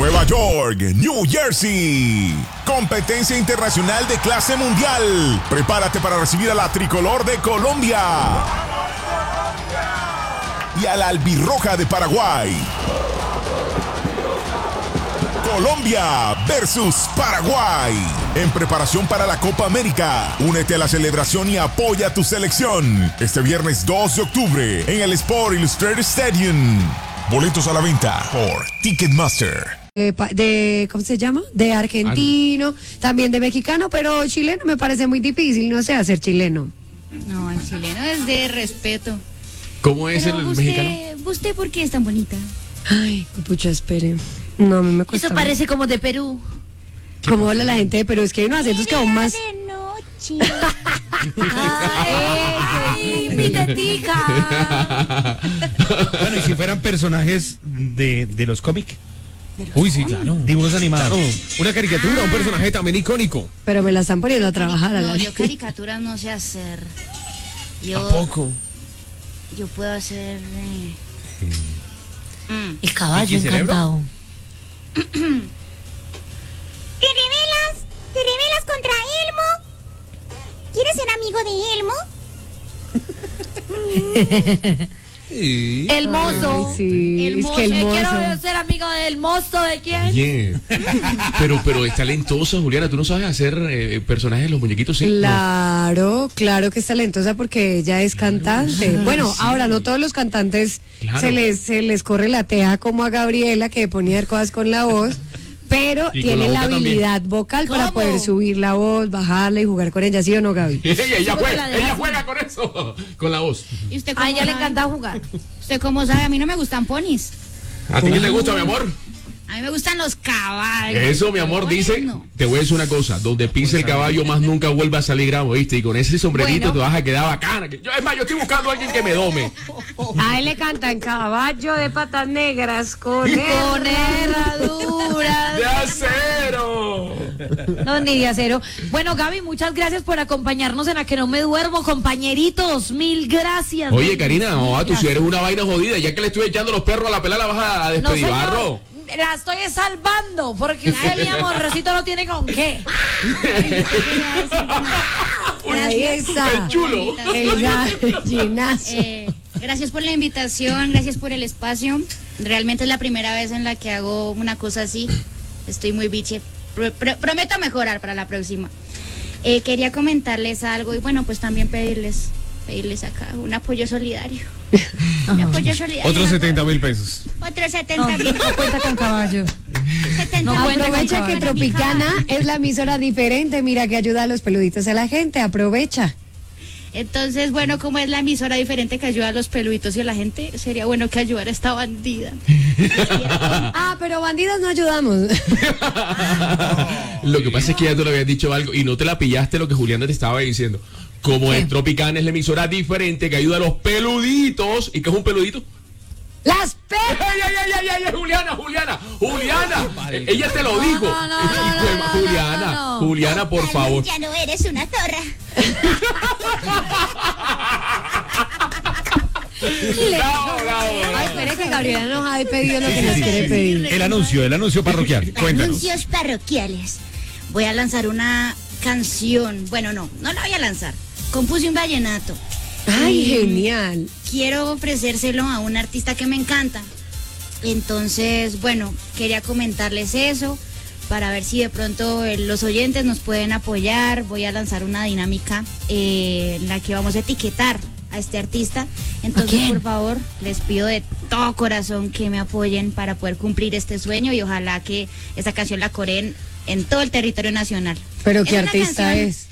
Nueva York, New Jersey. Competencia internacional de clase mundial. Prepárate para recibir a la tricolor de Colombia y a la albirroja de Paraguay. Colombia versus Paraguay. En preparación para la Copa América. Únete a la celebración y apoya a tu selección. Este viernes 2 de octubre en el Sport Illustrated Stadium. Boletos a la venta por Ticketmaster. ¿Cómo se llama? De argentino, también de mexicano, pero chileno me parece muy difícil, no sé hacer chileno. No, el chileno es de respeto. ¿Cómo es Pero el usted, mexicano? ¿Usted por qué es tan bonita? Ay, pucha, espere. No, a mí me cuesta. Eso parece como de Perú. ¿Cómo habla la gente de Perú? Es que hay unos acentos que aún más... De noche. Ay, mi tetica. Bueno, y si fueran personajes de los cómics, Uy, sí, claro. dibujos animados. Claro. Una caricatura, un personaje también icónico. Pero me la están poniendo a trabajar a la No, yo caricaturas no sé hacer. ¿A poco? Yo puedo hacer... El caballo ¿Y cerebro? encantado. ¿Te rebelas contra Elmo? ¿Quieres ser amigo de Elmo? El mozo. Ay, sí, El es mozo. que el Quiero mozo. ser amigo del mozo de quién. Oye, pero es talentosa, Juliana. ¿Tú no sabes hacer personajes de los muñequitos? Sí. Claro que es talentosa porque ella es cantante. Bueno, ahora no todos los cantantes Claro. se les corre la teja como a Gabriela, que ponía cosas con la voz, pero Y con tiene la la boca habilidad vocal para ¿Cómo? poder subir la voz, bajarla y jugar con ella, ¿sí o no, Gaby? Ella porque la dejas. juega con eso, con la voz. ¿Y usted A cómo ella le sabe? encanta jugar. ¿Usted cómo sabe? A mí no me gustan ponis. ¿A ti qué te gusta, mi amor? A mí me gustan los caballos. Eso, mi amor, Ponis, dice. no. Te voy a decir una cosa. Donde pise el caballo, más nunca vuelva a salir gramo, ¿viste? Y con ese sombrerito Bueno. te vas a quedar bacana. Es más, yo estoy buscando a alguien que me dome. A él le cantan caballo de patas negras con Con herraduras. ¡De acero! No, ni de acero. Bueno, Gaby, muchas gracias por acompañarnos en A Que No Me Duermo, compañeritos. Mil gracias. Oye, mil Karina, no, tú si gracias. eres una vaina jodida. Ya que le estoy echando los perros a la pelada, la vas a No, despedir, señor, barro. la estoy salvando, porque usted, mi amorcito, no tiene con qué. Ahí está. ¡Qué chulo! El gallinazo. Gracias por la invitación, gracias por el espacio. Realmente es la primera vez en la que hago una cosa así. Estoy muy biche. Prometo mejorar para la próxima. Quería comentarles algo y bueno, pues también pedirles acá un apoyo solidario. Un apoyo solidario. Otros 70,000 pesos. Otros 70,000. No cuenta con caballo. 70,000. No cuenta con Aprovecha que caballo. Tropicana es la emisora diferente, mira que ayuda a los peluditos a la gente, aprovecha. Entonces, bueno, como es la emisora diferente que ayuda a los peluditos y a la gente, sería bueno que ayudara a esta bandida. Ah, pero bandidos no ayudamos. Lo que pasa es que ya tú le habías dicho algo y no te la pillaste lo que Juliana te estaba diciendo. Como el Tropicana es la emisora diferente que ayuda a los peluditos. ¿Y qué es un peludito? Las pe... ¡Ay, Juliana! Ella te lo dijo. Juliana, por favor. Ya no eres una zorra. Ay, espere que Gabriela nos ha pedido lo que nos quiere pedir. El anuncio parroquial. Cuéntanos. Anuncios parroquiales. Voy a lanzar una canción. Bueno, no la voy a lanzar. Compuse un vallenato. Ay, genial. Quiero ofrecérselo a un artista que me encanta. Entonces, bueno, quería comentarles eso para ver si de pronto los oyentes nos pueden apoyar. Voy a lanzar una dinámica en la que vamos a etiquetar a este artista. Entonces, por favor, les pido de todo corazón que me apoyen para poder cumplir este sueño y ojalá que esta canción la coreen en todo el territorio nacional. Pero ¿qué una artista canción es?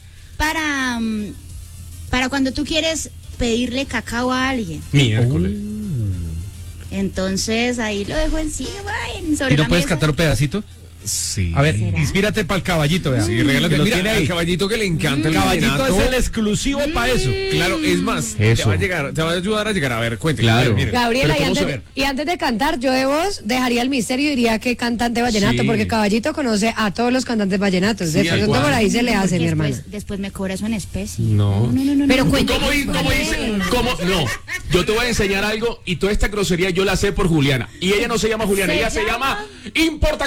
Para cuando tú quieres pedirle cacao a alguien. Miércoles. Entonces ahí lo dejo encima, sobre ¿Y no la puedes mesa. cantar un pedacito? Sí. A ver, ¿Será? inspírate para el caballito, vea. Sí, regálate. Que lo Mira, tiene al ahí. caballito que le encanta el Caballito vallenato. es el exclusivo para eso. Claro, es más, Eso. te va a ayudar a llegar. A ver, cuente. Claro. Mire. Gabriela, Pero y ¿cómo se antes, ve? y antes de cantar, yo de voz dejaría el misterio y diría que cantante vallenato, Sí. porque Caballito conoce a todos los cantantes vallenatos. De Sí, pronto igual. por ahí se le hace, Porque mi hermana. después me cobra eso en especie. No. Pero no. cuenta. ¿Cómo dice? ¿Cómo? No. Yo te voy a enseñar algo y toda esta grosería yo la sé por Juliana. Y ella no se llama Juliana, ella se llama Importa